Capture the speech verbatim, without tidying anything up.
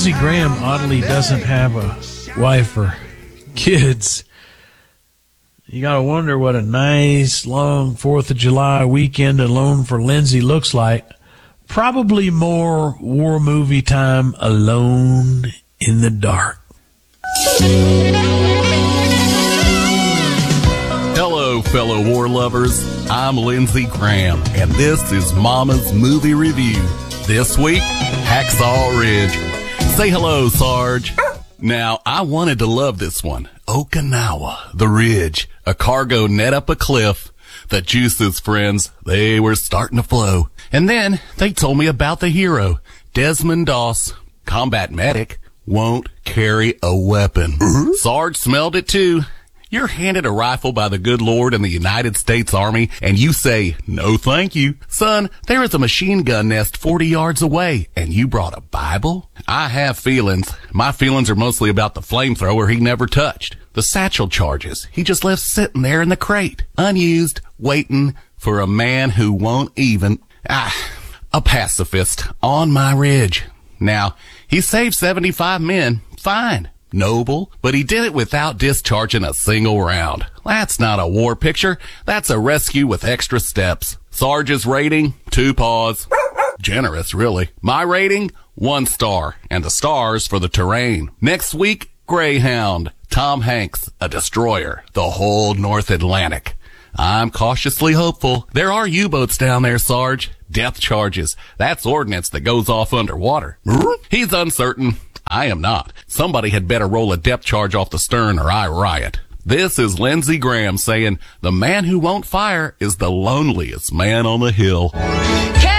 Lindsey Graham oddly doesn't have a wife or kids. You gotta wonder what a nice, long fourth of July weekend alone for Lindsey looks like. Probably more war movie time alone in the dark. Hello, fellow war lovers. I'm Lindsey Graham, and this is Mama's Movie Review. This week, Hacksaw Ridge. Say hello, Sarge. Now, I wanted to love this one. Okinawa, the Ridge, a cargo net up a cliff. The juices, friends, they were starting to flow. And then they told me about the hero, Desmond Doss, combat medic, won't carry a weapon. Mm-hmm. Sarge smelled it too. You're handed a rifle by the good Lord in the United States Army, and you say, no thank you. Son, there is a machine gun nest forty yards away, and you brought a Bible? I have feelings. My feelings are mostly about the flamethrower he never touched. The satchel charges he just left sitting there in the crate, unused, waiting for a man who won't even... Ah, a pacifist on my ridge. Now, he saved seventy-five men, fine. Noble, but he did it without discharging a single round. That's not a war picture. That's a rescue with extra steps. Sarge's rating, two paws. Generous, really. My rating, one star, and the stars for the terrain. Next week, Greyhound. Tom Hanks, a destroyer. The whole North Atlantic. I'm cautiously hopeful. There are U-boats down there, Sarge. Death charges. That's ordnance that goes off underwater. He's uncertain. I am not. Somebody had better roll a depth charge off the stern or I riot. This is Lindsey Graham saying, the man who won't fire is the loneliest man on the hill.